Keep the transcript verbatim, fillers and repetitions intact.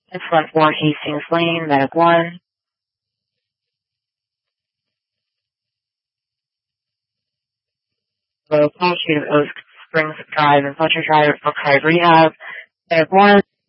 It's one four Hastings Lane, Medic one. Low Call Street of Oak Springs Drive and Fletcher Drive, Brookshire Rehab, Medic one.